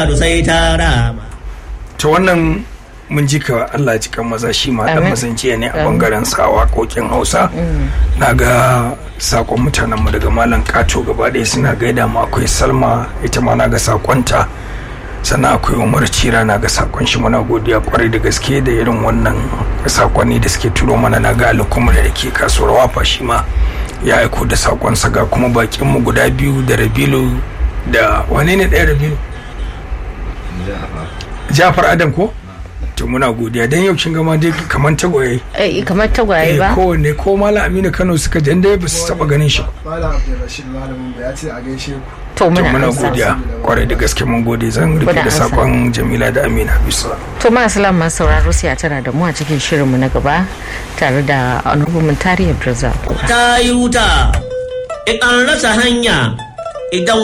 sai ta rama. ta wannan mun ji ka Allah ji kan maza shi ma dan mazanciya ne a bangaren sawa kokin Hausa. Na ga sakon mutanenmu daga Malam Kato gaba ɗaya suna gaida mu, akwai Salma ita ma na ga sakonta, sannan akwai Umar Cira na ga sakon shi. Muna godiya kwarai da gaske da irin wannan sakonni da suke turo mana. Na ga al'umma da ke kasuwar Wafa shi ma ya aiko da sakonsa. Ga kuma bakin mu guda biyu da Rabilu da wane ne ɗaya Rabilu? Jafar Adam ko? To muna godiya dan yau kin gama dai kamar tagwaye kamar tagwaye ba kowanne ko Malam Aminu Kano suka jan dai ba su taba ganin shi. Malam Abdulrashid malamin ya ce a gaishe ku. to muna godiya kwarai da gaske mun gode. Zan rufe da sakon Jamila da Amina bisa. to ma salam ma sauraro sai a tana da mu a cikin shirinmu na gaba tare da honorable Tarihi Abdulrazak. Ta yi wuta an rasa hanya idan